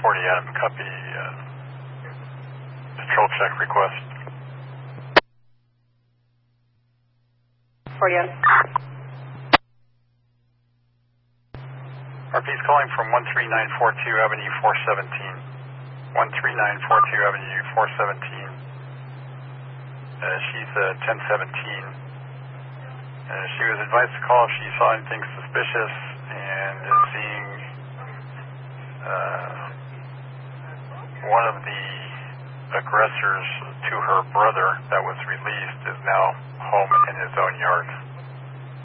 Adam, copy patrol check request. 40 Adam. RP's calling from 13942 Avenue 417. 13942 Avenue 417. She's 1017. She was advised to call if she saw anything suspicious and is seeing one of the aggressors to her brother that was released is now home in his own yard.